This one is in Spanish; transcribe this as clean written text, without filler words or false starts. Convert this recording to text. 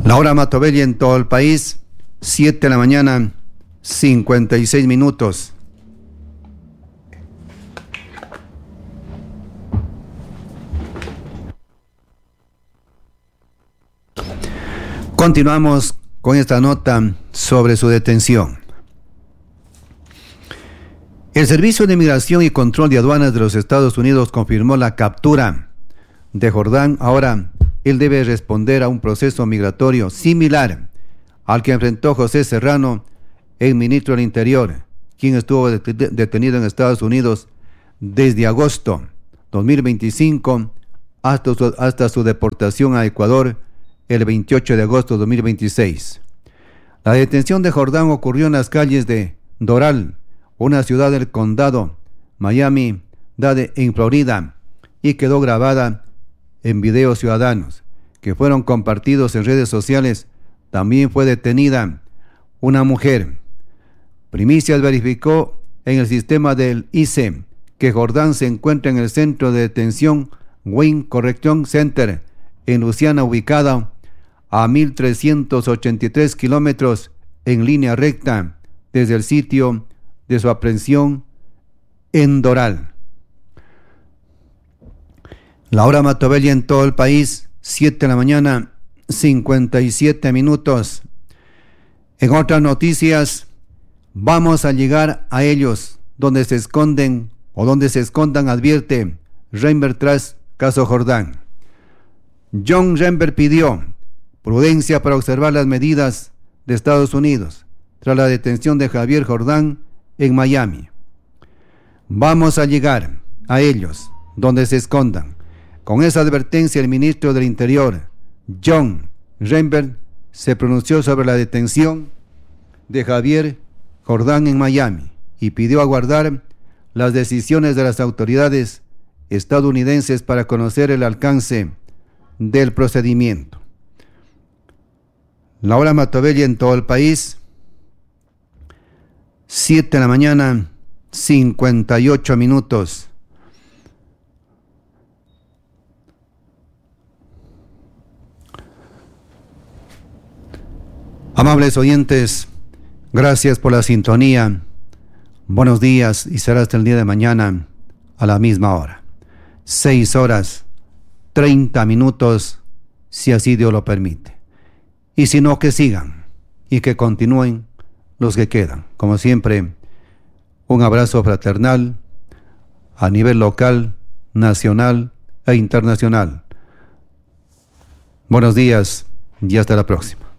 La hora Matobelli en todo el país, 7 de la mañana, 56 minutos. Continuamos con esta nota sobre su detención. El Servicio de Migración y Control de Aduanas de los Estados Unidos confirmó la captura de Jordán. Ahora él debe responder a un proceso migratorio similar al que enfrentó José Serrano, el ministro del Interior, quien estuvo detenido en Estados Unidos desde agosto 2025 hasta su deportación a Ecuador el 28 de agosto de 2026. La detención de Jordán ocurrió en las calles de Doral, una ciudad del condado Miami-Dade en Florida, y quedó grabada en videos ciudadanos que fueron compartidos en redes sociales. También fue detenida una mujer. Primicias verificó en el sistema del ICE que Jordán se encuentra en el centro de detención Wayne Correction Center en Luisiana, ubicada a 1.383 kilómetros en línea recta desde el sitio de su aprehensión en Doral. La hora Matobelli en todo el país, 7 de la mañana, 57 minutos. En otras noticias, vamos a llegar a ellos donde se esconden o donde se escondan, advierte Reinberg tras caso Jordán. John Reinberg pidió prudencia para observar las medidas de Estados Unidos tras la detención de Javier Jordán en Miami. Vamos a llegar a ellos donde se escondan. Con esa advertencia, el ministro del Interior, John Reinberg, se pronunció sobre la detención de Javier Jordán en Miami y pidió aguardar las decisiones de las autoridades estadounidenses para conocer el alcance del procedimiento. La hora Matobelli en todo el país, 7 de la mañana, 58 minutos. Amables oyentes, gracias por la sintonía. Buenos días y será hasta el día de mañana a la misma hora. 6 horas, 30 minutos, si así Dios lo permite. Y si no, que sigan y que continúen los que quedan. Como siempre, un abrazo fraternal a nivel local, nacional e internacional. Buenos días y hasta la próxima.